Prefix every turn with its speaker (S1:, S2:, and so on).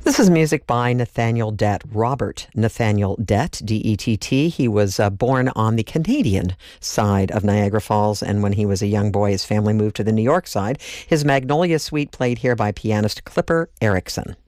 S1: This is music by Nathaniel Dett. Robert Nathaniel Dett, D-E-T-T. He was born on the Canadian side of Niagara Falls, and when he was a young boy, his family moved to the New York side. His Magnolia Suite played here by pianist Clipper Erickson.